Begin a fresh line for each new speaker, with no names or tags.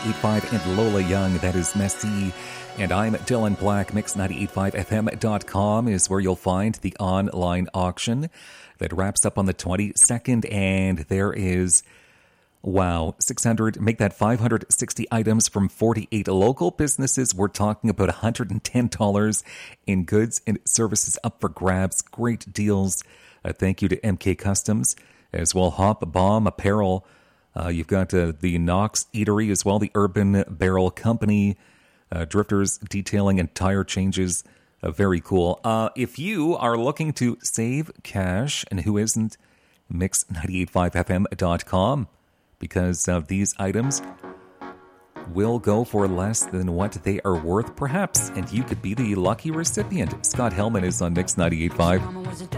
98.5, and Lola Young, that is Messi. And I'm Dylan Black. Mix985fm.com is where you'll find the online auction that wraps up on the 22nd. And there is, 600, make that 560 items from 48 local businesses. We're talking about $110 in goods and services up for grabs. Great deals. Thank you to MK Customs as well. Hop Bomb Apparel. You've got the Knox Eatery as well, the Urban Barrel Company, Drifters Detailing and Tire Changes. Very cool. If you are looking to save cash, and who isn't, mix985fm.com, because these items will go for less than what they are worth, perhaps, and you could be the lucky recipient. Scott Hellman is on Mix 98.5.